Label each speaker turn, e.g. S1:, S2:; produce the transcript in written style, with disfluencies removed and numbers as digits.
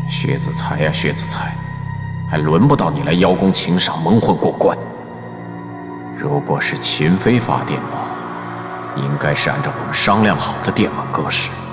S1: 薛子才呀，薛子才，还轮不到你来邀功请赏、蒙混过关。如果是秦妃发电报，应该是按照我们商量好的电文格式。